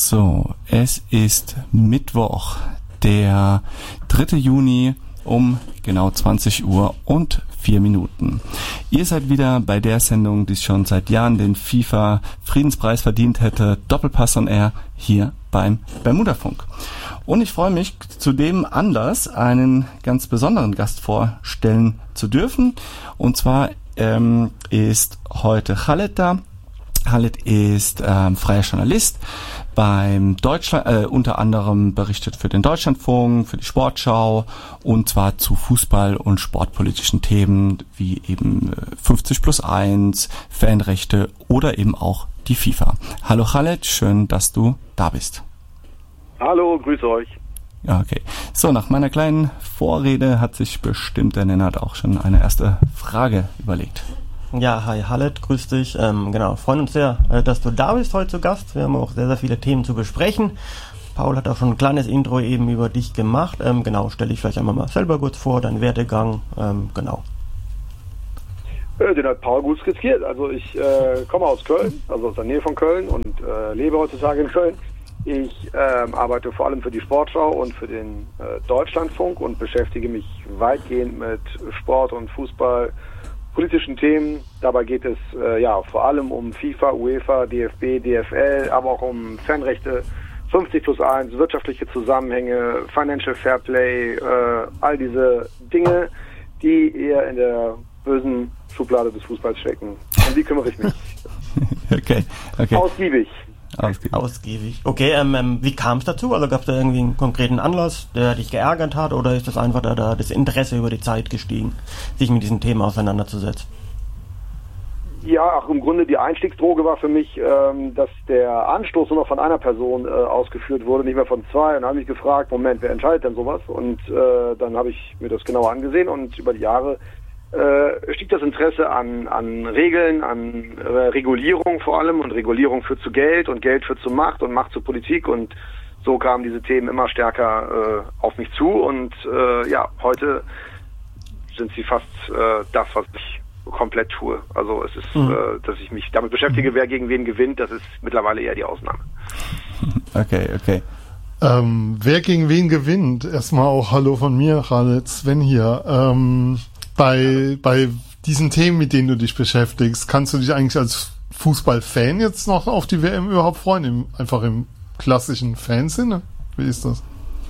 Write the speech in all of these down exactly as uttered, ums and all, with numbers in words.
So, es ist Mittwoch, der dritte Juni um genau zwanzig Uhr und vier Minuten. Ihr seid wieder bei der Sendung, die schon seit Jahren den FIFA-Friedenspreis verdient hätte, Doppelpass on Air, hier beim Bermudafunk. Und ich freue mich, zu dem Anlass einen ganz besonderen Gast vorstellen zu dürfen. Und zwar ähm, ist heute Khaled da. Khaled ist ähm, freier Journalist, beim Deutschland, äh, unter anderem berichtet für den Deutschlandfunk, für die Sportschau und zwar zu Fußball- und sportpolitischen Themen wie eben fünfzig plus eins, Fanrechte oder eben auch die FIFA. Hallo Khaled, schön, dass du da bist. Hallo, grüße euch. Ja, okay. So, nach meiner kleinen Vorrede hat sich bestimmt der Nennert auch schon eine erste Frage überlegt. Ja, hi Khaled, grüß dich. Ähm, genau, freuen uns sehr, äh, dass du da bist heute zu Gast. Wir haben auch sehr, sehr viele Themen zu besprechen. Paul hat auch schon ein kleines Intro eben über dich gemacht. Ähm, genau, stell dich vielleicht einmal mal selber kurz vor, deinen Werdegang, ähm, genau. Äh, den hat Paul gut skizziert. Also ich äh, komme aus Köln, also aus der Nähe von Köln und äh, lebe heutzutage in Köln. Ich äh, arbeite vor allem für die Sportschau und für den äh, Deutschlandfunk und beschäftige mich weitgehend mit Sport und Fußball, politischen Themen. Dabei geht es äh, ja vor allem um FIFA, UEFA, D F B, D F L, aber auch um Fanrechte, fünfzig plus eins, wirtschaftliche Zusammenhänge, Financial Fairplay, äh, all diese Dinge, die eher in der bösen Schublade des Fußballs stecken. Um die kümmere ich mich. Okay, okay. Ausgiebig. Ausgiebig. Ausgiebig. Okay, ähm, ähm, wie kam es dazu? Also gab es da irgendwie einen konkreten Anlass, der dich geärgert hat, oder ist das einfach da, da das Interesse über die Zeit gestiegen, sich mit diesem Thema auseinanderzusetzen? Ja, ach, im Grunde die Einstiegsdroge war für mich, ähm, dass der Anstoß nur noch von einer Person äh, ausgeführt wurde, nicht mehr von zwei. Und dann habe ich gefragt, Moment, wer entscheidet denn sowas? Und äh, dann habe ich mir das genauer angesehen und über die Jahre äh, stieg das Interesse an, an Regeln, an äh, Regulierung vor allem, und Regulierung führt zu Geld und Geld führt zu Macht und Macht zu Politik, und so kamen diese Themen immer stärker äh, auf mich zu, und äh, ja, heute sind sie fast äh, das, was ich komplett tue. Also es ist, mhm. äh, dass ich mich damit beschäftige, wer gegen wen gewinnt, das ist mittlerweile eher die Ausnahme. Okay, okay. Ähm, wer gegen wen gewinnt? Erstmal auch Hallo von mir, Khaled, Sven hier. Ähm, bei, bei diesen Themen, mit denen du dich beschäftigst, kannst du dich eigentlich als Fußballfan jetzt noch auf die W M überhaupt freuen? Im, einfach im klassischen Fansinne? Wie ist das?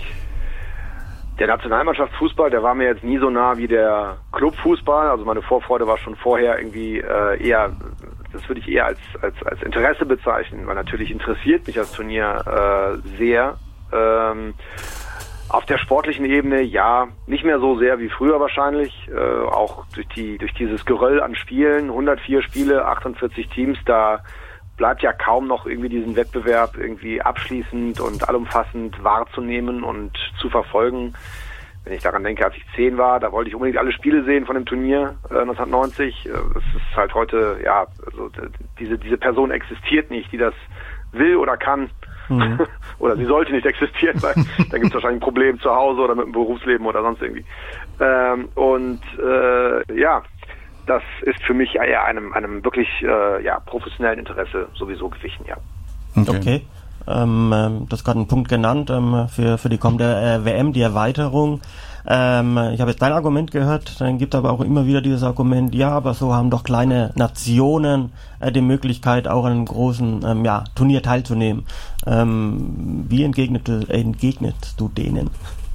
Der Nationalmannschaftsfußball, der war mir jetzt nie so nah wie der Clubfußball. Also meine Vorfreude war schon vorher irgendwie äh, eher, das würde ich eher als, als, als Interesse bezeichnen, weil natürlich interessiert mich das Turnier äh, sehr. Ähm, auf der sportlichen Ebene, ja, nicht mehr so sehr wie früher wahrscheinlich. Äh, auch durch die durch dieses Geröll an Spielen, hundertvier Spiele, achtundvierzig Teams, da bleibt ja kaum noch irgendwie diesen Wettbewerb irgendwie abschließend und allumfassend wahrzunehmen und zu verfolgen. Wenn ich daran denke, als ich zehn war, da wollte ich unbedingt alle Spiele sehen von dem Turnier äh, neunzehnhundertneunzig. Äh, das ist halt heute, ja, also diese diese Person existiert nicht, die das will oder kann. Mhm. Oder sie sollte nicht existieren, weil da gibt es wahrscheinlich ein Problem zu Hause oder mit dem Berufsleben oder sonst irgendwie. Ähm, und äh, ja, das ist für mich eher einem, einem wirklich äh, ja, professionellen Interesse sowieso gewichen, ja. Okay. okay. Ähm, ähm, du hast gerade einen Punkt genannt ähm, für, für die kommende äh, W M, die Erweiterung. Ähm, ich habe jetzt dein Argument gehört, dann gibt aber auch immer wieder dieses Argument, ja, aber so haben doch kleine Nationen äh, die Möglichkeit, auch an einem großen ähm, ja, Turnier teilzunehmen. Ähm, wie entgegnete, äh, entgegnest du denen?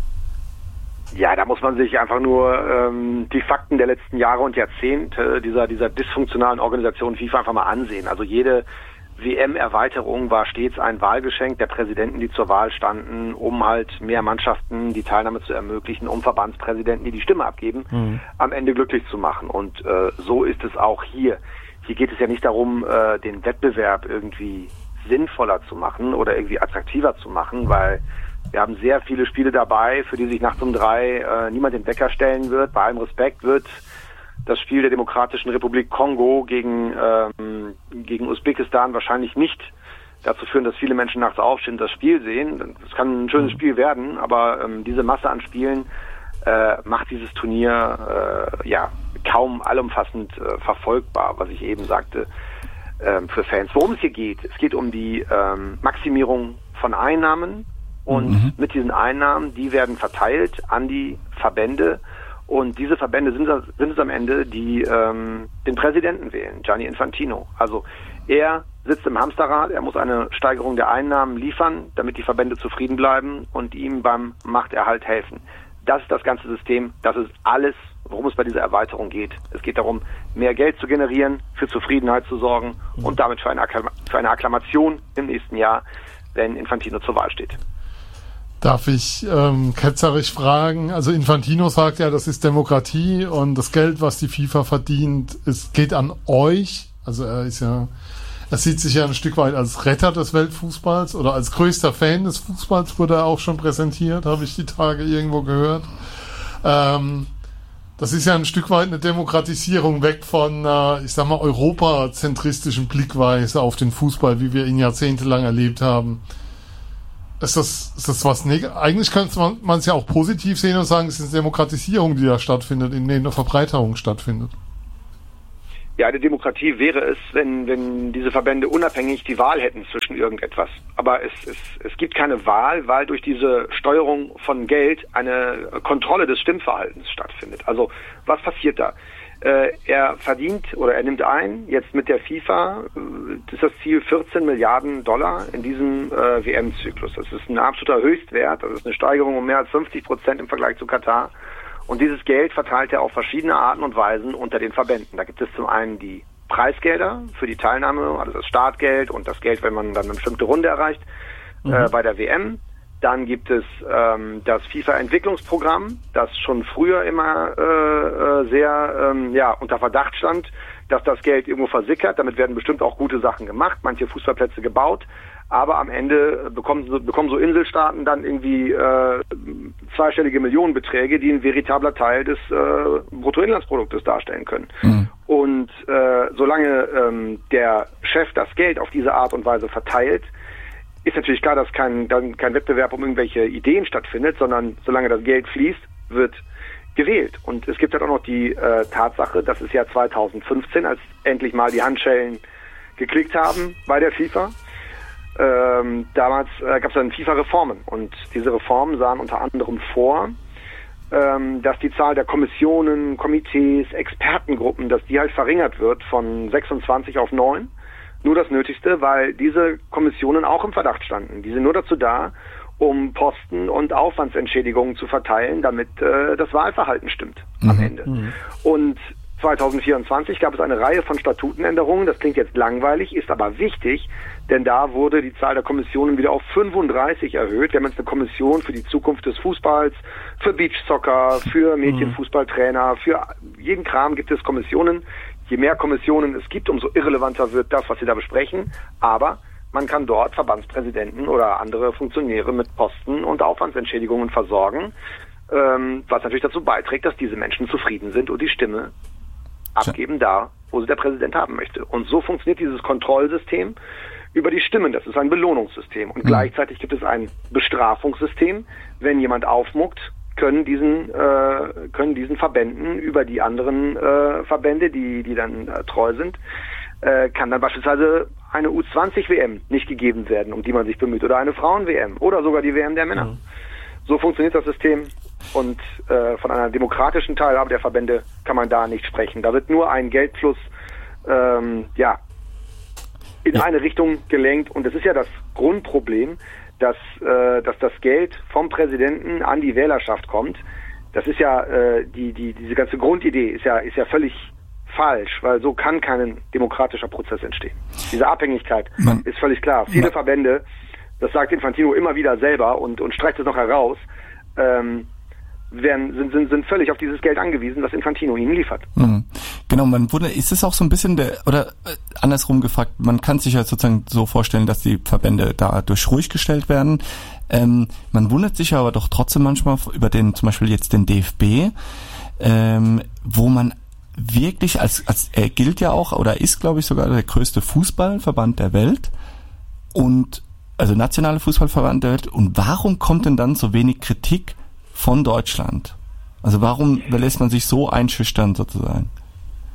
Ja, da muss man sich einfach nur ähm, die Fakten der letzten Jahre und Jahrzehnte dieser dieser dysfunktionalen Organisation FIFA einfach mal ansehen. Also jede W M-Erweiterung war stets ein Wahlgeschenk der Präsidenten, die zur Wahl standen, um halt mehr Mannschaften die Teilnahme zu ermöglichen, um Verbandspräsidenten, die die Stimme abgeben, mhm. am Ende glücklich zu machen. Und äh, so ist es auch hier. Hier geht es ja nicht darum, äh, den Wettbewerb irgendwie sinnvoller zu machen oder irgendwie attraktiver zu machen, weil wir haben sehr viele Spiele dabei, für die sich nachts um drei äh, niemand den Wecker stellen wird. Bei allem Respekt wird das Spiel der Demokratischen Republik Kongo gegen ähm, gegen Usbekistan wahrscheinlich nicht dazu führen, dass viele Menschen nachts aufstehen und das Spiel sehen. Es kann ein schönes Spiel werden, aber ähm, diese Masse an Spielen äh, macht dieses Turnier äh, ja kaum allumfassend äh, verfolgbar, was ich eben sagte. ähm, für Fans. Worum es hier geht, es geht um die ähm, Maximierung von Einnahmen und mhm. mit diesen Einnahmen, die werden verteilt an die Verbände und diese Verbände sind, sind es am Ende, die ähm, den Präsidenten wählen, Gianni Infantino. Also er sitzt im Hamsterrad, er muss eine Steigerung der Einnahmen liefern, damit die Verbände zufrieden bleiben und ihm beim Machterhalt helfen. Das ist das ganze System, das ist alles, worum es bei dieser Erweiterung geht. Es geht darum, mehr Geld zu generieren, für Zufriedenheit zu sorgen und damit für eine, Akklam- für eine Akklamation im nächsten Jahr, wenn Infantino zur Wahl steht. Darf ich ähm, ketzerisch fragen? Also Infantino sagt ja, das ist Demokratie und das Geld, was die FIFA verdient, es geht an euch. Also er ist ja, er sieht sich ja ein Stück weit als Retter des Weltfußballs oder als größter Fan des Fußballs, wurde er auch schon präsentiert, habe ich die Tage irgendwo gehört. Ähm, das ist ja ein Stück weit eine Demokratisierung weg von, äh, ich sag mal, europazentristischen Blickweise auf den Fußball, wie wir ihn jahrzehntelang erlebt haben. Ist das, ist das was neg- Eigentlich könnte man, man es ja auch positiv sehen und sagen, es ist eine Demokratisierung, die da stattfindet, in der eine Verbreiterung stattfindet. Ja, eine Demokratie wäre es, wenn, wenn diese Verbände unabhängig die Wahl hätten zwischen irgendetwas. Aber es, es, es gibt keine Wahl, weil durch diese Steuerung von Geld eine Kontrolle des Stimmverhaltens stattfindet. Also was passiert da? Äh, er verdient oder er nimmt ein, jetzt mit der FIFA, das ist das Ziel vierzehn Milliarden Dollar in diesem äh, W M-Zyklus. Das ist ein absoluter Höchstwert, das ist eine Steigerung um mehr als fünfzig Prozent im Vergleich zu Katar. Und dieses Geld verteilt er auf verschiedene Arten und Weisen unter den Verbänden. Da gibt es zum einen die Preisgelder für die Teilnahme, also das Startgeld und das Geld, wenn man dann eine bestimmte Runde erreicht, mhm. äh, bei der W M. Dann gibt es ähm, das FIFA-Entwicklungsprogramm, das schon früher immer äh, äh, sehr ähm, ja, unter Verdacht stand, dass das Geld irgendwo versickert. Damit werden bestimmt auch gute Sachen gemacht, manche Fußballplätze gebaut. Aber am Ende bekommen, bekommen so Inselstaaten dann irgendwie äh, zweistellige Millionenbeträge, die ein veritabler Teil des äh, Bruttoinlandsproduktes darstellen können. Mhm. Und äh, solange ähm, der Chef das Geld auf diese Art und Weise verteilt, ist natürlich klar, dass kein, dann kein Wettbewerb um irgendwelche Ideen stattfindet, sondern solange das Geld fließt, wird gewählt. Und es gibt halt auch noch die äh, Tatsache, dass es ja zweitausendfünfzehn, als endlich mal die Handschellen geklickt haben bei der FIFA, ähm, damals äh, gab es dann FIFA-Reformen. Und diese Reformen sahen unter anderem vor, ähm, dass die Zahl der Kommissionen, Komitees, Expertengruppen, dass die halt verringert wird von sechsundzwanzig auf neun. Nur das Nötigste, weil diese Kommissionen auch im Verdacht standen. Die sind nur dazu da, um Posten und Aufwandsentschädigungen zu verteilen, damit äh, das Wahlverhalten stimmt mhm. am Ende. Mhm. Und zweitausendvierundzwanzig gab es eine Reihe von Statutenänderungen. Das klingt jetzt langweilig, ist aber wichtig, denn da wurde die Zahl der Kommissionen wieder auf fünfunddreißig erhöht. Wir haben jetzt eine Kommission für die Zukunft des Fußballs, für Beachsoccer, für Mädchenfußballtrainer, für jeden Kram gibt es Kommissionen. Je mehr Kommissionen es gibt, umso irrelevanter wird das, was sie da besprechen. Aber man kann dort Verbandspräsidenten oder andere Funktionäre mit Posten und Aufwandsentschädigungen versorgen, ähm, was natürlich dazu beiträgt, dass diese Menschen zufrieden sind und die Stimme abgeben da, wo sie der Präsident haben möchte. Und so funktioniert dieses Kontrollsystem über die Stimmen. Das ist ein Belohnungssystem. Und mhm. gleichzeitig gibt es ein Bestrafungssystem. Wenn jemand aufmuckt, können diesen äh, können diesen Verbänden über die anderen äh, Verbände, die die dann äh, treu sind, äh, kann dann beispielsweise eine U zwanzig W M nicht gegeben werden, um die man sich bemüht, oder eine Frauen-W M oder sogar die W M der Männer. Mhm. So funktioniert das System und äh, von einer demokratischen Teilhabe der Verbände kann man da nicht sprechen. Da wird nur ein Geldfluss ähm, ja in ja. eine Richtung gelenkt und das ist ja das Grundproblem, dass, äh, dass das Geld vom Präsidenten an die Wählerschaft kommt. Das ist ja äh, die die diese ganze Grundidee ist ja ist ja völlig falsch, weil so kann kein demokratischer Prozess entstehen. Diese Abhängigkeit man, ist völlig klar. Viele man, Verbände, das sagt Infantino immer wieder selber und und streicht es noch heraus, ähm, werden, sind, sind, sind völlig auf dieses Geld angewiesen, was Infantino ihnen liefert. Mhm. Genau, man wundert, ist es auch so ein bisschen der, oder äh, andersrum gefragt, man kann sich ja sozusagen so vorstellen, dass die Verbände dadurch ruhig gestellt werden. Ähm, man wundert sich aber doch trotzdem manchmal über den, zum Beispiel jetzt den D F B, ähm, wo man wirklich als, als, er gilt ja auch, oder ist, glaube ich, sogar der größte Fußballverband der Welt und, also nationale Fußballverband der Welt, und warum kommt denn dann so wenig Kritik von Deutschland? Also warum lässt man sich so einschüchtern sozusagen?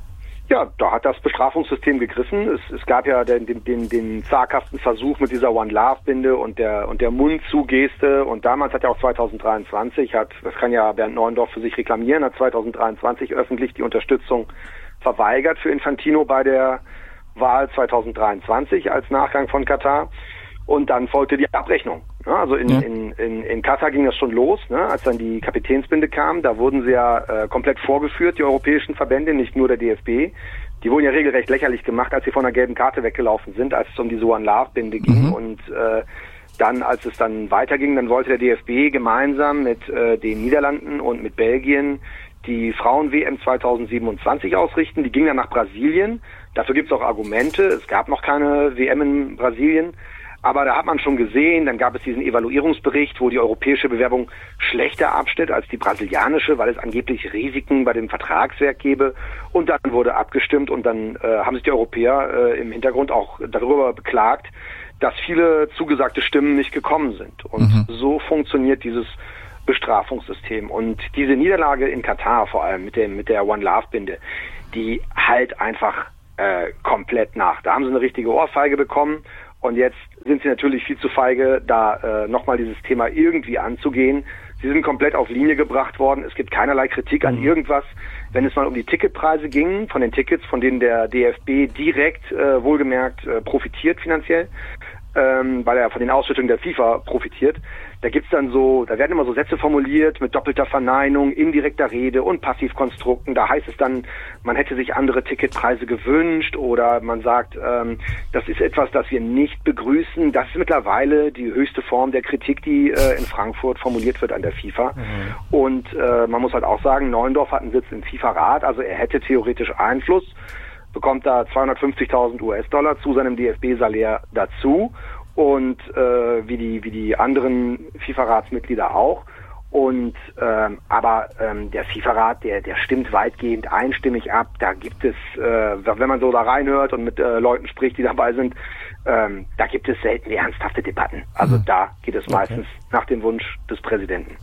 Ja, da hat das Bestrafungssystem gegriffen. Es, es gab ja den, den, den zaghaften Versuch mit dieser One-Love-Binde und der und der Mund-zu-Geste. Und damals hat ja auch zwanzig dreiundzwanzig, hat, das kann ja Bernd Neuendorf für sich reklamieren, hat zwanzig dreiundzwanzig öffentlich die Unterstützung verweigert für Infantino bei der Wahl zwanzig dreiundzwanzig als Nachgang von Katar. Und dann folgte die Abrechnung. Also in, ja. in, in, in Katar ging das schon los, ne? Als dann die Kapitänsbinde kam. Da wurden sie ja äh, komplett vorgeführt, die europäischen Verbände, nicht nur der D F B. Die wurden ja regelrecht lächerlich gemacht, als sie von der gelben Karte weggelaufen sind, als es um diese One-Love-Binde ging. Mhm. Und äh, dann, als es dann weiterging, dann wollte der D F B gemeinsam mit äh, den Niederlanden und mit Belgien die Frauen-W M zwanzig siebenundzwanzig ausrichten. Die ging dann nach Brasilien. Dafür gibt es auch Argumente. Es gab noch keine W M in Brasilien. Aber da hat man schon gesehen, dann gab es diesen Evaluierungsbericht, wo die europäische Bewerbung schlechter abschnitt als die brasilianische, weil es angeblich Risiken bei dem Vertragswerk gäbe. Und dann wurde abgestimmt und dann äh, haben sich die Europäer äh, im Hintergrund auch darüber beklagt, dass viele zugesagte Stimmen nicht gekommen sind. Und mhm. so funktioniert dieses Bestrafungssystem. Und diese Niederlage in Katar vor allem mit dem mit der One-Love-Binde, die halt einfach äh, komplett nach. Da haben sie eine richtige Ohrfeige bekommen. Und jetzt sind sie natürlich viel zu feige, da äh, nochmal dieses Thema irgendwie anzugehen. Sie sind komplett auf Linie gebracht worden. Es gibt keinerlei Kritik an irgendwas. Wenn es mal um die Ticketpreise ging, von den Tickets, von denen der D F B direkt, äh, wohlgemerkt, äh, profitiert finanziell, ähm, weil er von den Ausschüttungen der FIFA profitiert, da gibt's dann so, da werden immer so Sätze formuliert mit doppelter Verneinung, indirekter Rede und Passivkonstrukten. Da heißt es dann, man hätte sich andere Ticketpreise gewünscht oder man sagt, ähm, das ist etwas, das wir nicht begrüßen. Das ist mittlerweile die höchste Form der Kritik, die äh, in Frankfurt formuliert wird an der FIFA. Mhm. Und äh, man muss halt auch sagen, Neuendorf hat einen Sitz im FIFA-Rat, also er hätte theoretisch Einfluss, bekommt da zweihundertfünfzigtausend US-Dollar zu seinem D F B-Salär dazu. Und äh, wie die wie die anderen FIFA-Ratsmitglieder auch. Und ähm, aber ähm, der FIFA-Rat, der der stimmt weitgehend einstimmig ab. Da gibt es, äh, wenn man so da reinhört und mit äh, Leuten spricht, die dabei sind, ähm, da gibt es selten ernsthafte Debatten. Also mhm. da geht es meistens okay. nach dem Wunsch des Präsidenten.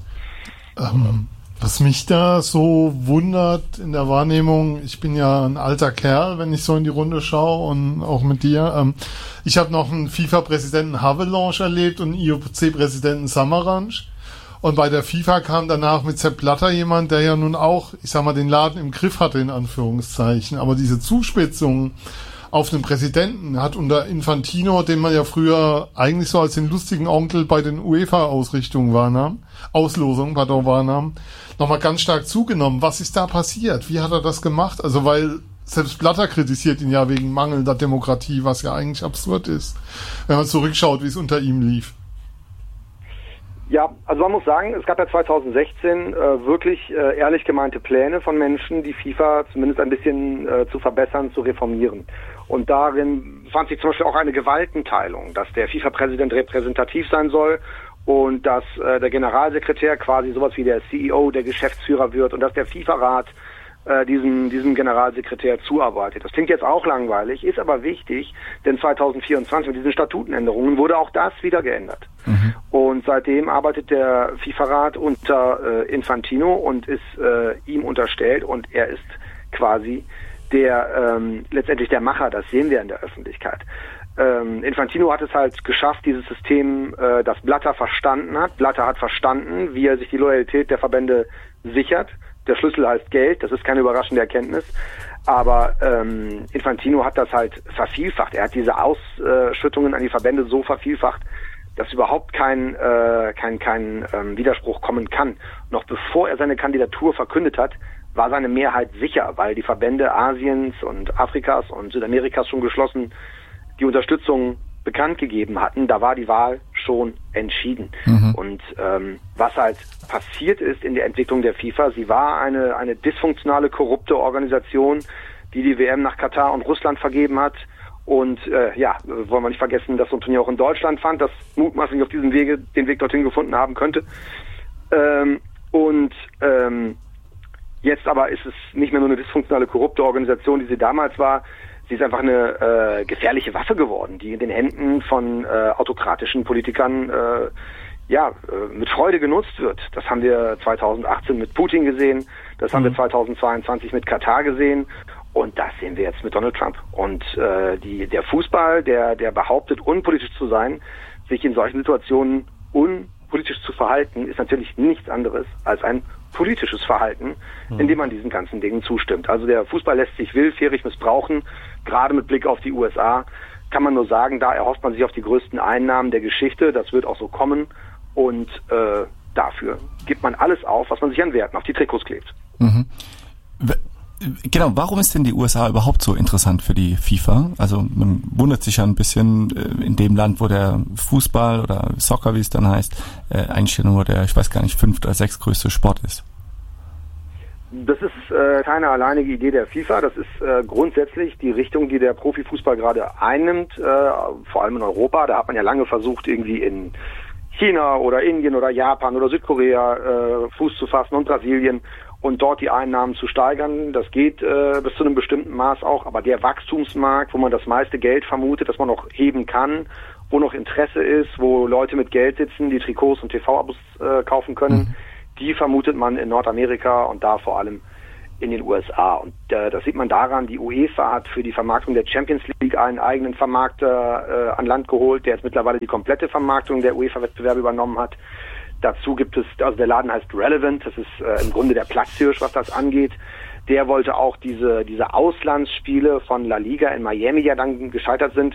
Ähm, was mich da so wundert in der Wahrnehmung, ich bin ja ein alter Kerl, wenn ich so in die Runde schaue und auch mit dir. Ähm, ich habe noch einen FIFA-Präsidenten Havelange erlebt und einen I O C-Präsidenten Samaranch. Und bei der FIFA kam danach mit Sepp Blatter jemand, der ja nun auch, ich sag mal, den Laden im Griff hatte, in Anführungszeichen. Aber diese Zuspitzung auf den Präsidenten hat unter Infantino, den man ja früher eigentlich so als den lustigen Onkel bei den UEFA-Ausrichtungen wahrnahm, Auslosungen, pardon, wahrnahm, nochmal ganz stark zugenommen. Was ist da passiert? Wie hat er das gemacht? Also, weil selbst Blatter kritisiert ihn ja wegen mangelnder Demokratie, was ja eigentlich absurd ist, wenn man zurückschaut, wie es unter ihm lief. Ja, also man muss sagen, es gab ja zwanzig sechzehn äh, wirklich äh, ehrlich gemeinte Pläne von Menschen, die FIFA zumindest ein bisschen äh, zu verbessern, zu reformieren. Und darin fand sich zum Beispiel auch eine Gewaltenteilung, dass der FIFA-Präsident repräsentativ sein soll und dass äh, der Generalsekretär quasi sowas wie der C E O, der Geschäftsführer wird und dass der FIFA-Rat äh, diesem, diesem Generalsekretär zuarbeitet. Das klingt jetzt auch langweilig, ist aber wichtig, denn zwanzig vierundzwanzig mit diesen Statutenänderungen wurde auch das wieder geändert. Mhm. Und seitdem arbeitet der FIFA-Rat unter äh, Infantino und ist äh, ihm unterstellt und er ist quasi der ähm, letztendlich der Macher, das sehen wir in der Öffentlichkeit. Ähm, Infantino hat es halt geschafft, dieses System, äh, das Blatter verstanden hat. Blatter hat verstanden, wie er sich die Loyalität der Verbände sichert. Der Schlüssel heißt Geld, das ist keine überraschende Erkenntnis. Aber ähm, Infantino hat das halt vervielfacht. Er hat diese Ausschüttungen an die Verbände so vervielfacht, dass überhaupt kein äh, kein kein ähm, Widerspruch kommen kann. Noch bevor er seine Kandidatur verkündet hat, war seine Mehrheit sicher, weil die Verbände Asiens und Afrikas und Südamerikas schon geschlossen die Unterstützung bekannt gegeben hatten. Da war die Wahl schon entschieden. Mhm. Und ähm, was halt passiert ist in der Entwicklung der FIFA, sie war eine eine dysfunktionale, korrupte Organisation, die die W M nach Katar und Russland vergeben hat. Und äh, ja, wollen wir nicht vergessen, dass so ein Turnier auch in Deutschland fand, das mutmaßlich auf diesem Wege den Weg dorthin gefunden haben könnte. Ähm, und ähm, jetzt aber ist es nicht mehr nur eine dysfunktionale, korrupte Organisation, die sie damals war. Sie ist einfach eine äh, gefährliche Waffe geworden, die in den Händen von äh, autokratischen Politikern äh, ja äh, mit Freude genutzt wird. Das haben wir zwanzig achtzehn mit Putin gesehen, das mhm. haben wir zwanzig zweiundzwanzig mit Katar gesehen. Und das sehen wir jetzt mit Donald Trump. Und äh, die, der Fußball, der, der behauptet, unpolitisch zu sein, sich in solchen Situationen unpolitisch zu verhalten, ist natürlich nichts anderes als ein politisches Verhalten, mhm. indem man diesen ganzen Dingen zustimmt. Also der Fußball lässt sich willfährig missbrauchen, gerade mit Blick auf die U S A. Kann man nur sagen, da erhofft man sich auf die größten Einnahmen der Geschichte. Das wird auch so kommen. Und äh, dafür gibt man alles auf, was man sich an Werten auf die Trikots klebt. Mhm. Genau, warum ist denn die U S A überhaupt so interessant für die FIFA? Also man wundert sich ja ein bisschen in dem Land, wo der Fußball oder Soccer, wie es dann heißt, eigentlich nur der, ich weiß gar nicht, fünfte oder sechstgrößte Sport ist. Das ist äh, keine alleinige Idee der FIFA. Das ist äh, grundsätzlich die Richtung, die der Profifußball gerade einnimmt, äh, vor allem in Europa. Da hat man ja lange versucht, irgendwie in China oder Indien oder Japan oder Südkorea äh, Fuß zu fassen und Brasilien und dort die Einnahmen zu steigern. Das geht äh, bis zu einem bestimmten Maß auch, aber der Wachstumsmarkt, wo man das meiste Geld vermutet, dass man noch heben kann, wo noch Interesse ist, wo Leute mit Geld sitzen, die Trikots und T V-Abos äh, kaufen können, mhm. die vermutet man in Nordamerika und da vor allem in den U S A. Und äh, das sieht man daran, die UEFA hat für die Vermarktung der Champions League einen eigenen Vermarkter äh, an Land geholt, der jetzt mittlerweile die komplette Vermarktung der UEFA-Wettbewerbe übernommen hat. Dazu gibt es, also der Laden heißt Relevant, das ist äh, im Grunde der Platzhirsch, was das angeht. Der wollte auch diese diese Auslandsspiele von La Liga in Miami, ja dann gescheitert sind,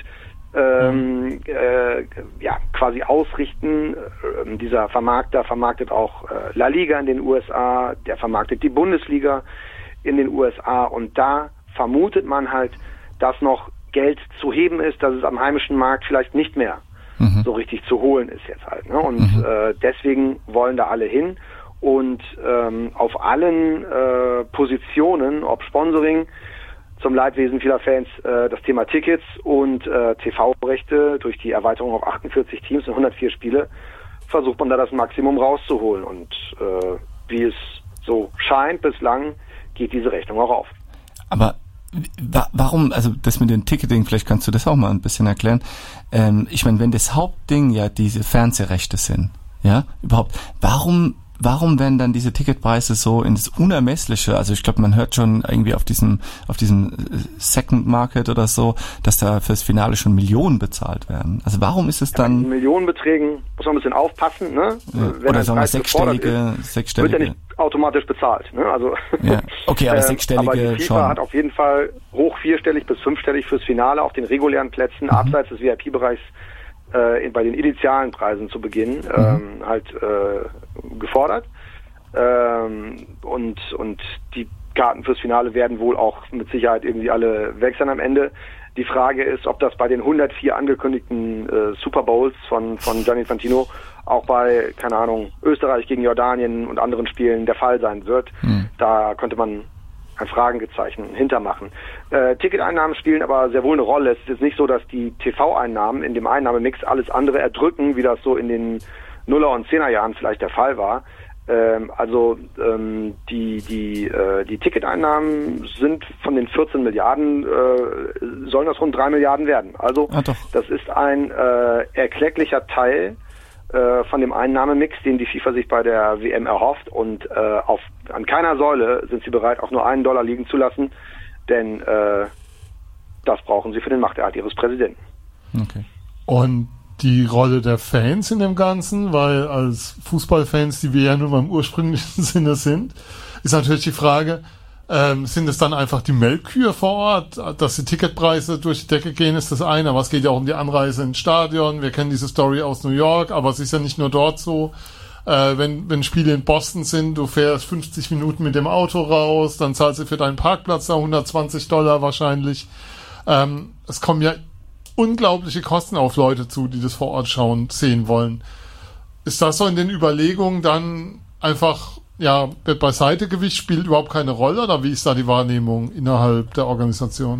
ähm, äh, ja quasi ausrichten. Ähm, dieser Vermarkter vermarktet auch äh, La Liga in den U S A, der vermarktet die Bundesliga in den U S A und da vermutet man halt, dass noch Geld zu heben ist, dass es am heimischen Markt vielleicht nicht mehr Mhm. so richtig zu holen ist jetzt halt. Ne? Und mhm. äh, deswegen wollen da alle hin. Und ähm, auf allen äh, Positionen, ob Sponsoring, zum Leidwesen vieler Fans, äh, das Thema Tickets und äh, T V-Rechte durch die Erweiterung auf achtundvierzig Teams und hundertvier Spiele, versucht man da das Maximum rauszuholen. Und äh, wie es so scheint, bislang geht diese Rechnung auch auf. Aber warum, also das mit dem Ticketing, vielleicht kannst du das auch mal ein bisschen erklären. Ähm, ich meine, wenn das Hauptding ja diese Fernsehrechte sind, ja, überhaupt, warum warum werden dann diese Ticketpreise so ins Unermessliche? Also ich glaube, man hört schon irgendwie auf diesem auf diesem Second Market oder so, dass da fürs Finale schon Millionen bezahlt werden. Also warum ist es dann... Ja, Millionenbeträgen muss man ein bisschen aufpassen, ne? Ja. Wenn oder sagen wir sechsstellige, ist, sechsstellige... Wird ja nicht automatisch bezahlt, ne? Also, ja. Okay, aber sechsstellige aber die FIFA schon. hat auf jeden Fall hoch vierstellig bis fünfstellig fürs Finale auf den regulären Plätzen, mhm. abseits des V I P-Bereichs äh, bei den initialen Preisen zu Beginn mhm. ähm, halt äh, gefordert. Ähm, und, und die Karten fürs Finale werden wohl auch mit Sicherheit irgendwie alle weg sein am Ende. Die Frage ist, ob das bei den hundertvier angekündigten äh, Super Bowls von, von Gianni Infantino auch bei, keine Ahnung, Österreich gegen Jordanien und anderen Spielen der Fall sein wird. Mhm. Da könnte man ein Fragezeichen hintermachen. Äh, Ticketeinnahmen spielen aber sehr wohl eine Rolle. Es ist nicht so, dass die T V-Einnahmen in dem Einnahmemix alles andere erdrücken, wie das so in den Nuller- und Zehnerjahren vielleicht der Fall war. Ähm, also ähm, die die äh, die Ticketeinnahmen sind von den vierzehn Milliarden, äh, sollen das rund drei Milliarden werden. Also ah, das ist ein äh, erklecklicher Teil äh, von dem Einnahmemix, den die FIFA sich bei der W M erhofft, und äh, auf an keiner Säule sind sie bereit, auch nur einen Dollar liegen zu lassen, denn äh, das brauchen sie für den Machterhalt ihres Präsidenten. Okay. Und die Rolle der Fans in dem Ganzen, weil als Fußballfans, die wir ja nur mal im ursprünglichen Sinne sind, ist natürlich die Frage, ähm, sind es dann einfach die Melkkühe vor Ort, dass die Ticketpreise durch die Decke gehen, ist das eine, aber es geht ja auch um die Anreise ins Stadion. Wir kennen diese Story aus New York, aber es ist ja nicht nur dort so. Äh, wenn, wenn Spiele in Boston sind, du fährst fünfzig Minuten mit dem Auto raus, dann zahlst du für deinen Parkplatz da hundertzwanzig Dollar wahrscheinlich. Ähm, es kommen ja unglaubliche Kosten auf Leute zu, die das vor Ort schauen, sehen wollen. Ist das so in den Überlegungen dann einfach, ja, beiseite Gewicht spielt überhaupt keine Rolle, oder wie ist da die Wahrnehmung innerhalb der Organisation?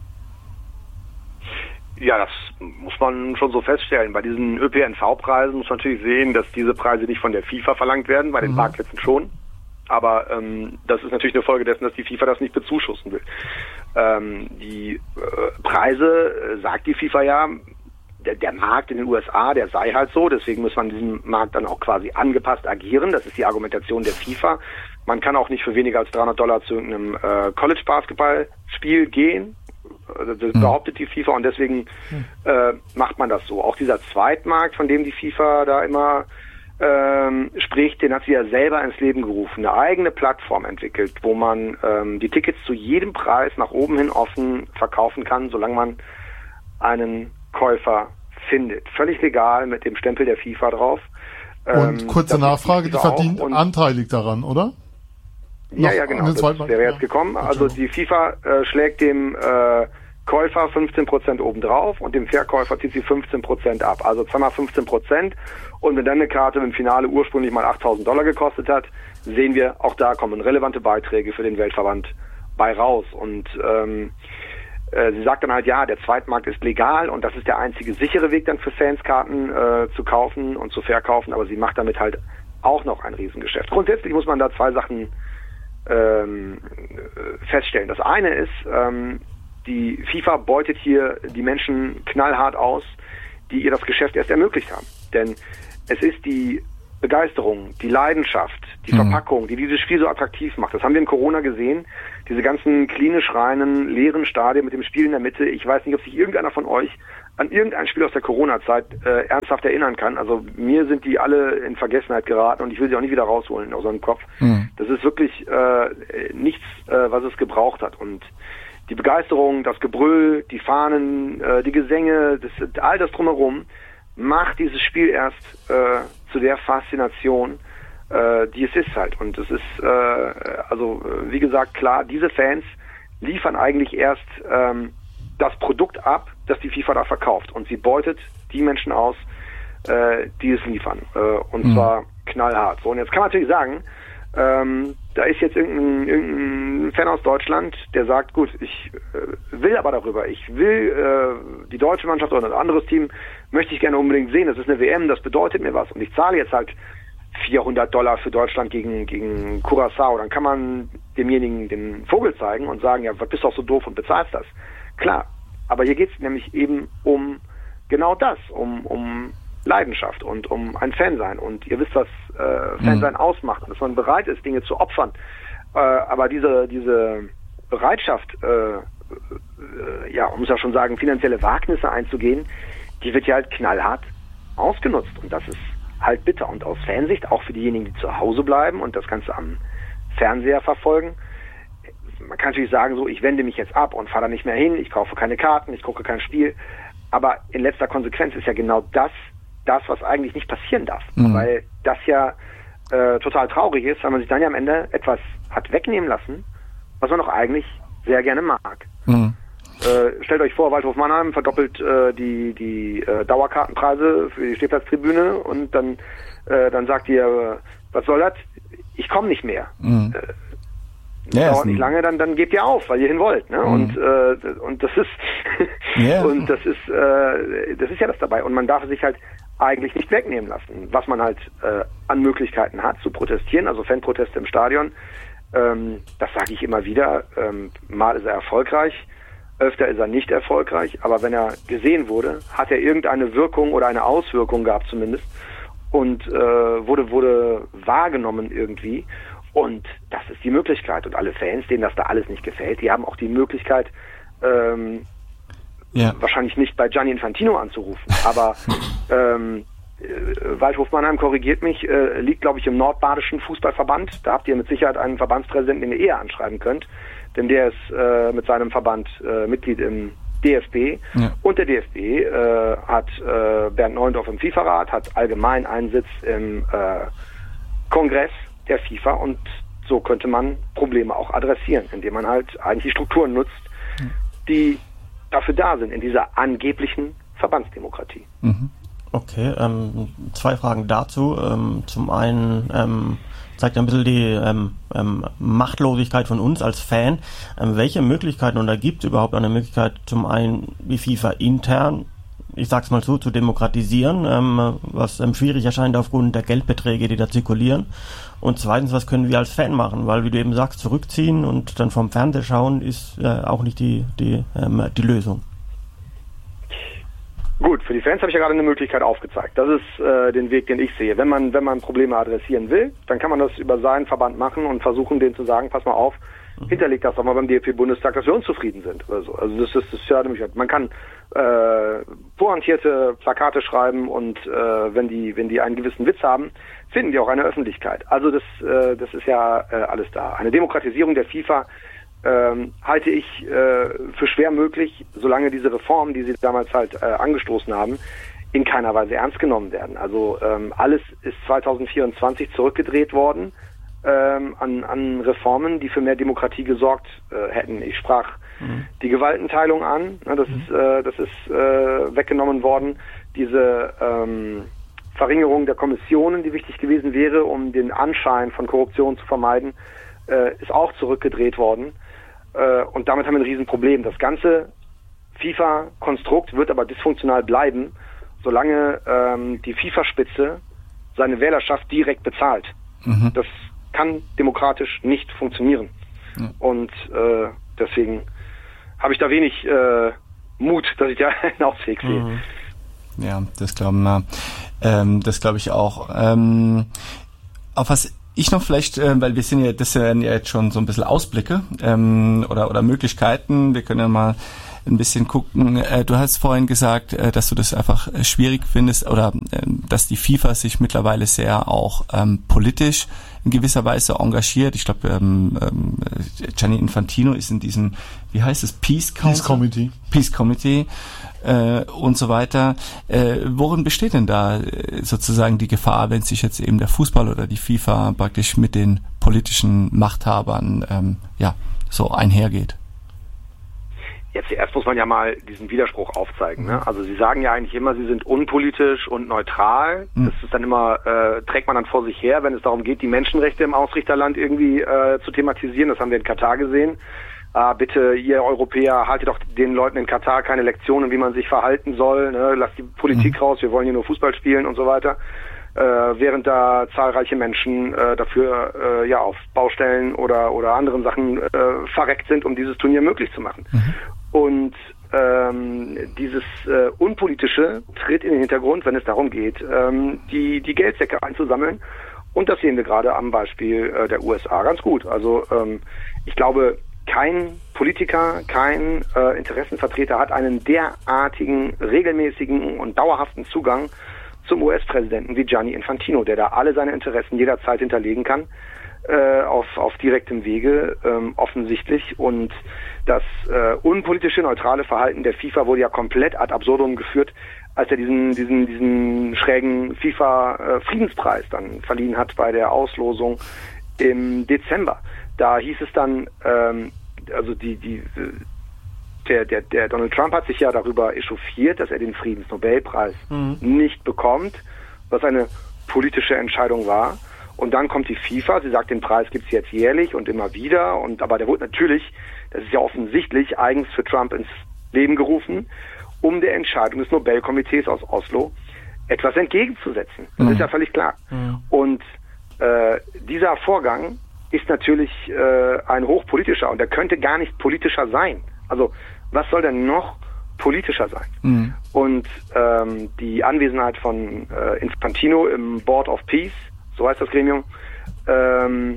Ja, das muss man schon so feststellen. Bei diesen Ö P N V-Preisen muss man natürlich sehen, dass diese Preise nicht von der FIFA verlangt werden, bei den mhm. Parkplätzen schon. Aber ähm, das ist natürlich eine Folge dessen, dass die FIFA das nicht bezuschussen will. Ähm, die äh, Preise, äh, sagt die FIFA ja, der, der Markt in den U S A, der sei halt so, deswegen muss man in diesem Markt dann auch quasi angepasst agieren. Das ist die Argumentation der FIFA. Man kann auch nicht für weniger als dreihundert Dollar zu irgendeinem äh, College-Basketball-Spiel gehen. Das behauptet die FIFA und deswegen äh, macht man das so. Auch dieser Zweitmarkt, von dem die FIFA da immer ähm, spricht, den hat sie ja selber ins Leben gerufen. Eine eigene Plattform entwickelt, wo man ähm, die Tickets zu jedem Preis nach oben hin offen verkaufen kann, solange man einen Käufer findet. Völlig legal mit dem Stempel der FIFA drauf. Und ähm, kurze Nachfrage, die verdient anteilig daran, oder? Ja, ja, genau. Das wäre jetzt gekommen. Also die FIFA äh, schlägt dem äh, Käufer fünfzehn Prozent obendrauf und dem Verkäufer zieht sie fünfzehn Prozent ab. Also zweimal fünfzehn Prozent. Und wenn dann eine Karte im Finale ursprünglich mal achttausend Dollar gekostet hat, sehen wir, auch da kommen relevante Beiträge für den Weltverband bei raus. Und ähm, äh, sie sagt dann halt, ja, der Zweitmarkt ist legal und das ist der einzige sichere Weg dann für Fans, Karten äh, zu kaufen und zu verkaufen. Aber sie macht damit halt auch noch ein Riesengeschäft. Grundsätzlich muss man da zwei Sachen Ähm, feststellen. Das eine ist, ähm, die FIFA beutet hier die Menschen knallhart aus, die ihr das Geschäft erst ermöglicht haben. Denn es ist die Begeisterung, die Leidenschaft, die mhm. Verpackung, die dieses Spiel so attraktiv macht. Das haben wir in Corona gesehen. Diese ganzen klinisch reinen, leeren Stadien mit dem Spiel in der Mitte. Ich weiß nicht, ob sich irgendeiner von euch an irgendein Spiel aus der Corona-Zeit äh, ernsthaft erinnern kann. Also mir sind die alle in Vergessenheit geraten und ich will sie auch nicht wieder rausholen aus seinem Kopf. Mhm. Das ist wirklich äh, nichts, äh, was es gebraucht hat. Und die Begeisterung, das Gebrüll, die Fahnen, äh, die Gesänge, das, all das drumherum macht dieses Spiel erst äh, zu der Faszination, äh, die es ist halt. Und es ist, äh, also wie gesagt, klar, diese Fans liefern eigentlich erst ähm, das Produkt ab, das die FIFA da verkauft. Und sie beutet die Menschen aus, äh, die es liefern. Äh, und mhm. zwar knallhart. So, und jetzt kann man natürlich sagen, ähm, da ist jetzt irgendein, irgendein Fan aus Deutschland, der sagt, gut, ich äh, will aber darüber, ich will äh, die deutsche Mannschaft oder ein anderes Team möchte ich gerne unbedingt sehen. Das ist eine W M, das bedeutet mir was. Und ich zahle jetzt halt vierhundert Dollar für Deutschland gegen, gegen Curaçao. Dann kann man demjenigen den Vogel zeigen und sagen, ja, was bist du auch so doof und bezahlst das? Klar, aber hier geht es nämlich eben um genau das, um, um Leidenschaft und um ein Fansein. Und ihr wisst, was äh, Fansein mhm. ausmacht, dass man bereit ist, Dinge zu opfern. Äh, aber diese, diese Bereitschaft, äh, äh, ja, man muss ja schon sagen, finanzielle Wagnisse einzugehen, die wird ja halt knallhart ausgenutzt. Und das ist halt bitter. Und aus Fansicht, auch für diejenigen, die zu Hause bleiben und das Ganze am Fernseher verfolgen, man kann natürlich sagen, so, ich wende mich jetzt ab und fahre da nicht mehr hin, ich kaufe keine Karten, ich gucke kein Spiel. Aber in letzter Konsequenz ist ja genau das, das, was eigentlich nicht passieren darf. Mhm. Weil das ja äh, total traurig ist, weil man sich dann ja am Ende etwas hat wegnehmen lassen, was man doch eigentlich sehr gerne mag. Mhm. Äh, stellt euch vor, Waldhof Mannheim verdoppelt äh, die, die äh, Dauerkartenpreise für die Stehplatztribüne und dann, äh, dann sagt ihr, äh, was soll das? Ich komme nicht mehr. Mhm. Äh, Ja, dauert nicht lange, dann dann gebt ihr auf, weil ihr hin wollt, ne? Mhm. Und äh, und das ist yeah. und das ist äh, das ist ja das dabei und man darf sich halt eigentlich nicht wegnehmen lassen, was man halt äh, an Möglichkeiten hat zu protestieren, also Fanproteste im Stadion. Ähm, das sage ich immer wieder. Ähm, mal ist er erfolgreich, öfter ist er nicht erfolgreich, aber wenn er gesehen wurde, hat er irgendeine Wirkung oder eine Auswirkung gehabt zumindest und äh, wurde wurde wahrgenommen irgendwie. Und das ist die Möglichkeit. Und alle Fans, denen das da alles nicht gefällt, die haben auch die Möglichkeit, ähm, ja. wahrscheinlich nicht bei Gianni Infantino anzurufen. Aber ähm, äh, Waldhof Mannheim, korrigiert mich, äh, liegt, glaube ich, im Nordbadischen Fußballverband. Da habt ihr mit Sicherheit einen Verbandspräsidenten, den ihr eher anschreiben könnt. Denn der ist äh, mit seinem Verband äh, Mitglied im D F B. Ja. Und der D F B äh, hat äh, Bernd Neuendorf im FIFA-Rat, hat allgemein einen Sitz im äh, Kongress der FIFA und so könnte man Probleme auch adressieren, indem man halt eigentlich die Strukturen nutzt, die dafür da sind, in dieser angeblichen Verbandsdemokratie. Okay, ähm, zwei Fragen dazu. Ähm, zum einen ähm, zeigt ein bisschen die ähm, ähm, Machtlosigkeit von uns als Fan. Ähm, welche Möglichkeiten, und da gibt es überhaupt eine Möglichkeit, zum einen die FIFA intern, ich sag's mal so, zu demokratisieren, ähm, was ähm, schwierig erscheint aufgrund der Geldbeträge, die da zirkulieren. Und zweitens, was können wir als Fan machen? Weil, wie du eben sagst, zurückziehen und dann vom Fernseher schauen, ist äh, auch nicht die, die, ähm, die Lösung. Gut, für die Fans habe ich ja gerade eine Möglichkeit aufgezeigt. Das ist äh, den Weg, den ich sehe. Wenn man wenn man Probleme adressieren will, dann kann man das über seinen Verband machen und versuchen, denen zu sagen, pass mal auf, mhm. hinterlegt das doch mal beim D F B-Bundestag, dass wir unzufrieden sind oder so. Also das ist das ist ja nämlich, man kann äh, pointierte Plakate schreiben und äh, wenn die wenn die einen gewissen Witz haben, finden die auch eine Öffentlichkeit. Also das äh, das ist ja äh, alles da. Eine Demokratisierung der FIFA Ähm, halte ich äh, für schwer möglich, solange diese Reformen, die sie damals halt äh, angestoßen haben, in keiner Weise ernst genommen werden. Also ähm, alles ist zwanzig vierundzwanzig zurückgedreht worden ähm, an, an Reformen, die für mehr Demokratie gesorgt äh, hätten. Ich sprach mhm. die Gewaltenteilung an, ne, das mhm. ist, äh, das ist äh, weggenommen worden. Diese ähm, Verringerung der Kommissionen, die wichtig gewesen wäre, um den Anschein von Korruption zu vermeiden, äh, ist auch zurückgedreht worden. Und damit haben wir ein Riesenproblem. Das ganze FIFA-Konstrukt wird aber dysfunktional bleiben, solange ähm, die FIFA-Spitze seine Wählerschaft direkt bezahlt. Mhm. Das kann demokratisch nicht funktionieren. Ja. Und äh, deswegen habe ich da wenig äh, Mut, dass ich da einen Ausweg sehe. Mhm. Ja, das glauben wir. Ähm, das glaube ich auch. Ähm, auf was ich noch vielleicht, äh, weil wir sind ja, das sind ja jetzt schon so ein bisschen Ausblicke ähm, oder oder Möglichkeiten. Wir können ja mal ein bisschen gucken. Äh, du hast vorhin gesagt, äh, dass du das einfach äh, schwierig findest oder äh, dass die FIFA sich mittlerweile sehr auch ähm, politisch in gewisser Weise engagiert. Ich glaube, ähm, ähm, Gianni Infantino ist in diesem, wie heißt es, Peace Council? Peace Committee. Peace Committee. Äh, und so weiter. Äh, worin besteht denn da äh, sozusagen die Gefahr, wenn sich jetzt eben der Fußball oder die FIFA praktisch mit den politischen Machthabern ähm, ja so einhergeht? Jetzt erst muss man ja mal diesen Widerspruch aufzeigen. Ne? Also Sie sagen ja eigentlich immer, Sie sind unpolitisch und neutral. Mhm. Das ist dann immer, äh, trägt man dann vor sich her, wenn es darum geht, die Menschenrechte im Ausrichterland irgendwie äh, zu thematisieren. Das haben wir in Katar gesehen. Ah, bitte, ihr Europäer, haltet doch den Leuten in Katar keine Lektionen, wie man sich verhalten soll. Ne? Lasst die Politik mhm. raus, wir wollen hier nur Fußball spielen und so weiter. Äh, während da zahlreiche Menschen äh, dafür äh, ja auf Baustellen oder oder anderen Sachen äh, verreckt sind, um dieses Turnier möglich zu machen. Mhm. Und ähm, dieses äh, Unpolitische tritt in den Hintergrund, wenn es darum geht, ähm, die die Geldsäcke einzusammeln. Und das sehen wir gerade am Beispiel äh, der U S A ganz gut. Also ähm, ich glaube, kein Politiker, kein äh, Interessenvertreter hat einen derartigen, regelmäßigen und dauerhaften Zugang zum U S-Präsidenten wie Gianni Infantino, der da alle seine Interessen jederzeit hinterlegen kann, äh, auf, auf direktem Wege, ähm, offensichtlich. Und das äh, unpolitische, neutrale Verhalten der FIFA wurde ja komplett ad absurdum geführt, als er diesen, diesen, diesen schrägen FIFA-Friedenspreis dann verliehen hat bei der Auslosung im Dezember. Da hieß es dann, ähm, also die, die, der, der, der Donald Trump hat sich ja darüber echauffiert, dass er den Friedensnobelpreis mhm. nicht bekommt, was eine politische Entscheidung war. Und dann kommt die FIFA, sie sagt, den Preis gibt's jetzt jährlich und immer wieder. Und aber der wurde natürlich, das ist ja offensichtlich, eigens für Trump ins Leben gerufen, um der Entscheidung des Nobelkomitees aus Oslo etwas entgegenzusetzen. Das mhm. ist ja völlig klar. Mhm. Und äh, dieser Vorgang ist natürlich äh, ein hochpolitischer und der könnte gar nicht politischer sein. Also was soll denn noch politischer sein? Mhm. Und ähm, die Anwesenheit von äh, Infantino im Board of Peace, so heißt das Gremium, ähm,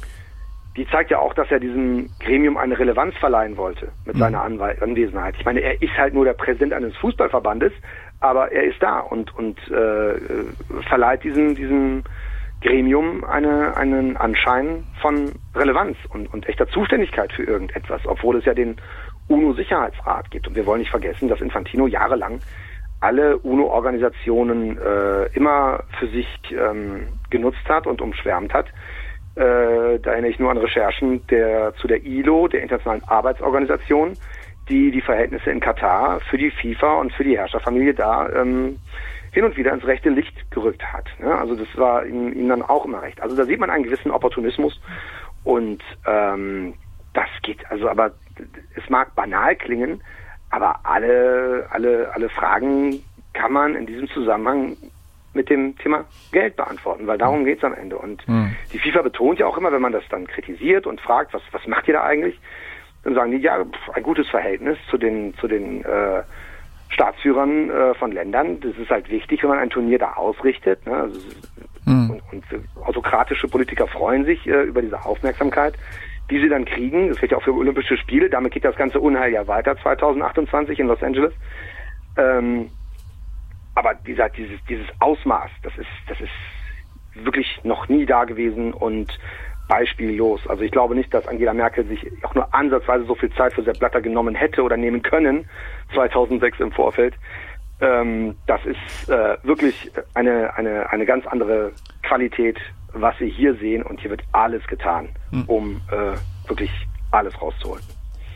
die zeigt ja auch, dass er diesem Gremium eine Relevanz verleihen wollte mit mhm. seiner Anwe- Anwesenheit. Ich meine, er ist halt nur der Präsident eines Fußballverbandes, aber er ist da und und äh, verleiht diesem diesem Gremium eine, einen Anschein von Relevanz und, und echter Zuständigkeit für irgendetwas, obwohl es ja den U N O-Sicherheitsrat gibt. Und wir wollen nicht vergessen, dass Infantino jahrelang alle U N O-Organisationen äh, immer für sich ähm, genutzt hat und umschwärmt hat. Äh, da erinnere ich nur an Recherchen der zu der I L O, der Internationalen Arbeitsorganisation, die die Verhältnisse in Katar für die FIFA und für die Herrscherfamilie da ähm, hin und wieder ins rechte Licht gerückt hat. Ne? Also das war ihm, ihm dann auch immer recht. Also da sieht man einen gewissen Opportunismus und ähm, das geht, also aber es mag banal klingen, aber alle, alle, alle Fragen kann man in diesem Zusammenhang mit dem Thema Geld beantworten, weil darum geht's am Ende. Und mhm. die FIFA betont ja auch immer, wenn man das dann kritisiert und fragt, was, was macht ihr da eigentlich? Dann sagen die, ja, ein gutes Verhältnis zu den, zu den äh, Staatsführern äh, von Ländern. Das ist halt wichtig, wenn man ein Turnier da ausrichtet. Ne? Also, mhm. und, und autokratische Politiker freuen sich äh, über diese Aufmerksamkeit, die sie dann kriegen. Das gilt ja auch für Olympische Spiele. Damit geht das ganze Unheil ja weiter zwanzig achtundzwanzig in Los Angeles. Ähm, aber dieser, dieses, dieses Ausmaß, das ist, das ist wirklich noch nie da gewesen und beispiellos. Also ich glaube nicht, dass Angela Merkel sich auch nur ansatzweise so viel Zeit für Sepp Blatter genommen hätte oder nehmen können, zweitausendsechs im Vorfeld. Ähm, das ist äh, wirklich eine, eine, eine ganz andere Qualität, was wir hier sehen, und hier wird alles getan, um äh, wirklich alles rauszuholen.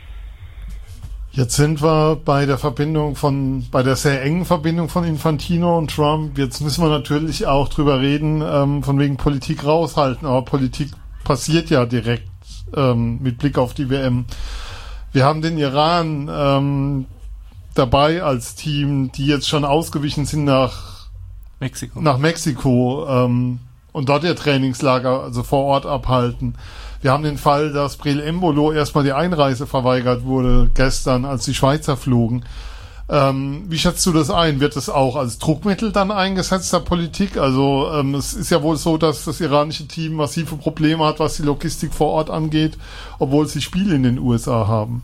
Jetzt sind wir bei der Verbindung von, bei der sehr engen Verbindung von Infantino und Trump. Jetzt müssen wir natürlich auch drüber reden, ähm, von wegen Politik raushalten, aber Politik passiert ja direkt ähm, mit Blick auf die W M. Wir haben den Iran ähm, dabei als Team, die jetzt schon ausgewichen sind nach Mexiko, nach Mexiko ähm, und dort ihr Trainingslager also vor Ort abhalten. Wir haben den Fall, dass Breel Embolo erstmal die Einreise verweigert wurde gestern, als die Schweizer flogen. Ähm, wie schätzt du das ein? Wird es auch als Druckmittel dann eingesetzt der Politik? Also ähm, es ist ja wohl so, dass das iranische Team massive Probleme hat, was die Logistik vor Ort angeht, obwohl sie Spiele in den U S A haben.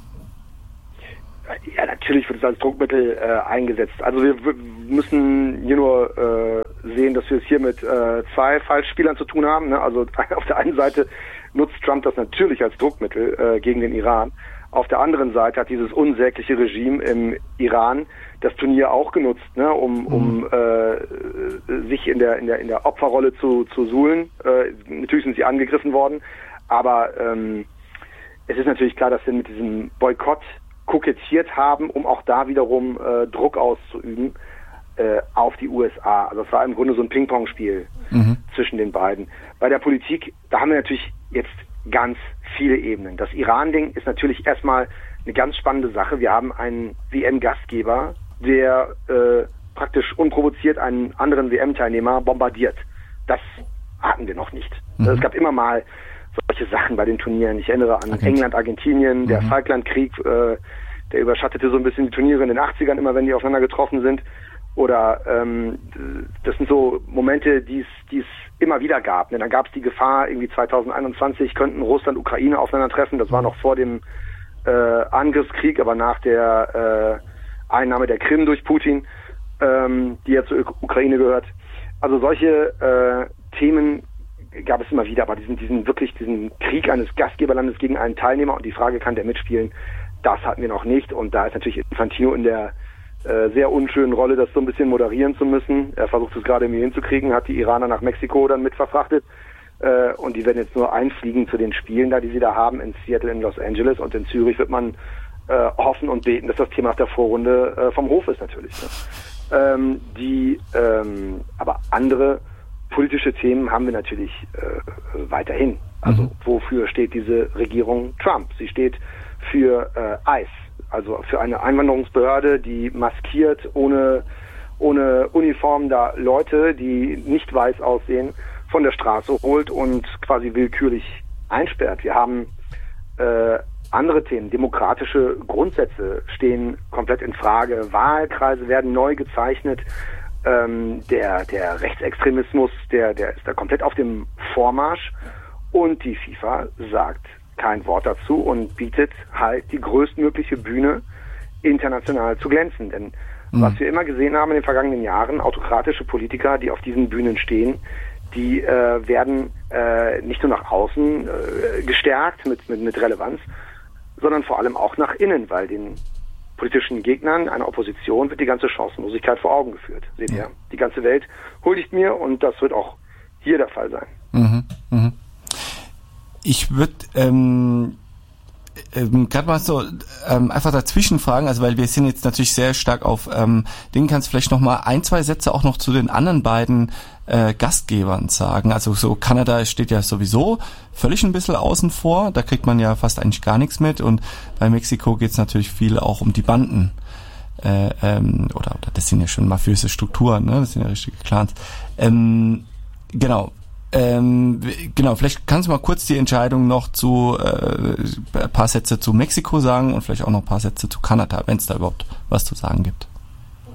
Ja, natürlich wird es als Druckmittel äh, eingesetzt. Also wir w- müssen hier nur äh, sehen, dass wir es hier mit äh, zwei Falschspielern zu tun haben. Ne? Also auf der einen Seite nutzt Trump das natürlich als Druckmittel äh, gegen den Iran. Auf der anderen Seite hat dieses unsägliche Regime im Iran das Turnier auch genutzt, ne, um, um äh, sich in der in der in der Opferrolle zu zu suhlen. Äh, natürlich sind sie angegriffen worden, aber ähm, es ist natürlich klar, dass sie mit diesem Boykott kokettiert haben, um auch da wiederum äh, Druck auszuüben äh, auf die U S A. Also es war im Grunde so ein Ping-Pong-Spiel mhm. zwischen den beiden. Bei der Politik, da haben wir natürlich jetzt ganz viele Ebenen. Das Iran-Ding ist natürlich erstmal eine ganz spannende Sache. Wir haben einen W M-Gastgeber, der äh, praktisch unprovoziert einen anderen W M-Teilnehmer bombardiert. Das hatten wir noch nicht. Mhm. Es gab immer mal solche Sachen bei den Turnieren. Ich erinnere an Argentin. England, Argentinien, mhm. der Falklandkrieg, äh, der überschattete so ein bisschen die Turniere in den achtzigern, immer wenn die aufeinander getroffen sind. Oder ähm, das sind so Momente, die es die es immer wieder gab. Denn dann gab es die Gefahr, irgendwie zwanzig einundzwanzig könnten Russland, Ukraine aufeinandertreffen. Das war noch vor dem äh, Angriffskrieg, aber nach der äh, Einnahme der Krim durch Putin, ähm, die ja zur Uk- Ukraine gehört. Also solche äh, Themen gab es immer wieder, aber diesen, diesen wirklich diesen Krieg eines Gastgeberlandes gegen einen Teilnehmer und die Frage, kann der mitspielen, das hatten wir noch nicht. Und da ist natürlich Infantino in der äh, sehr unschönen Rolle, das so ein bisschen moderieren zu müssen. Er versucht es gerade irgendwie hinzukriegen, hat die Iraner nach Mexiko dann mit verfrachtet äh, und die werden jetzt nur einfliegen zu den Spielen da, die sie da haben, in Seattle, in Los Angeles, und in Zürich wird man äh, hoffen und beten, dass das Thema nach der Vorrunde äh, vom Hof ist natürlich. Ne? Ähm, die, ähm, aber andere politische Themen haben wir natürlich äh, weiterhin. Also mhm. wofür steht diese Regierung Trump? Sie steht für äh, ICE, also für eine Einwanderungsbehörde, die maskiert, ohne, ohne Uniform da Leute, die nicht weiß aussehen, von der Straße holt und quasi willkürlich einsperrt. Wir haben äh, andere Themen. Demokratische Grundsätze stehen komplett in Frage. Wahlkreise werden neu gezeichnet. Ähm, der, der Rechtsextremismus, der, der ist da komplett auf dem Vormarsch. Und die FIFA sagt kein Wort dazu und bietet halt die größtmögliche Bühne, international zu glänzen. Denn mhm. was wir immer gesehen haben in den vergangenen Jahren, autokratische Politiker, die auf diesen Bühnen stehen, die äh, werden äh, nicht nur nach außen äh, gestärkt mit, mit, mit Relevanz, sondern vor allem auch nach innen, weil den politischen Gegnern einer Opposition wird die ganze Chancenlosigkeit vor Augen geführt. Seht ihr, ja. Die ganze Welt huldigt mir und das wird auch hier der Fall sein. Mhm, mhm. Ich würde ähm, ähm, gerade mal so ähm, einfach dazwischen fragen, also weil wir sind jetzt natürlich sehr stark auf ähm, Dingen, kannst du vielleicht noch mal ein, zwei Sätze auch noch zu den anderen beiden äh, Gastgebern sagen. Also so Kanada steht ja sowieso völlig ein bisschen außen vor, da kriegt man ja fast eigentlich gar nichts mit, und bei Mexiko geht es natürlich viel auch um die Banden. Äh, ähm, oder, oder das sind ja schon mafiöse Strukturen, ne? Das sind ja richtige Clans. Ähm, genau. Ähm, genau, vielleicht kannst du mal kurz die Entscheidung noch zu äh, ein paar Sätze zu Mexiko sagen und vielleicht auch noch ein paar Sätze zu Kanada, wenn es da überhaupt was zu sagen gibt.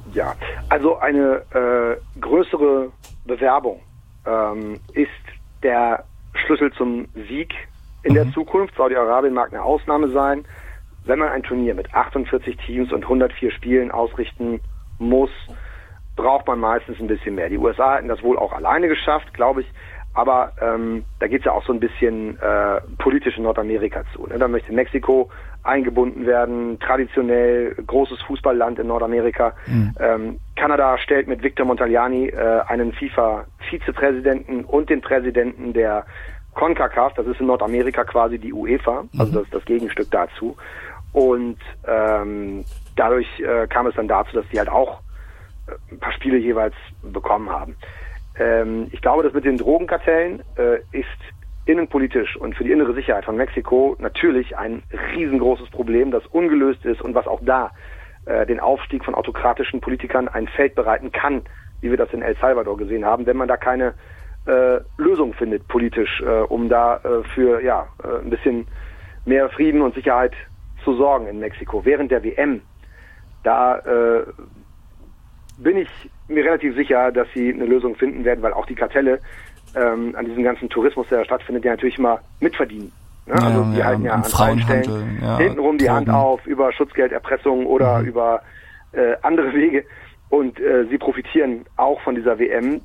Ja, also eine äh, größere Bewerbung ähm, ist der Schlüssel zum Sieg in mhm. der Zukunft. Saudi-Arabien mag eine Ausnahme sein. Wenn man ein Turnier mit achtundvierzig Teams und hundertvier Spielen ausrichten muss, braucht man meistens ein bisschen mehr. Die U S A hätten das wohl auch alleine geschafft, glaube ich. Aber ähm, da geht es ja auch so ein bisschen äh, politisch in Nordamerika zu. Ne? Da möchte Mexiko eingebunden werden, traditionell großes Fußballland in Nordamerika. Mhm. Ähm, Kanada stellt mit Victor Montagliani äh, einen FIFA-Vizepräsidenten und den Präsidenten der CONCACAF, das ist in Nordamerika quasi die UEFA, also das, das Gegenstück dazu. Und ähm, dadurch äh, kam es dann dazu, dass die halt auch äh, ein paar Spiele jeweils bekommen haben. Ähm, ich glaube, das mit den Drogenkartellen äh, ist innenpolitisch und für die innere Sicherheit von Mexiko natürlich ein riesengroßes Problem, das ungelöst ist und was auch da äh, den Aufstieg von autokratischen Politikern ein Feld bereiten kann, wie wir das in El Salvador gesehen haben, wenn man da keine äh, Lösung findet politisch, äh, um da äh, für ja äh, ein bisschen mehr Frieden und Sicherheit zu sorgen in Mexiko. Während der W M, da äh, bin ich mir relativ sicher, dass sie eine Lösung finden werden, weil auch die Kartelle ähm, an diesem ganzen Tourismus, der da stattfindet, ja natürlich immer mitverdienen. Ne? Ja, also die ja, halten ja an freien Stellen ja, hintenrum die Drogen. Hand auf über Schutzgelderpressung oder mhm. über äh, andere Wege und äh, sie profitieren auch von dieser W M.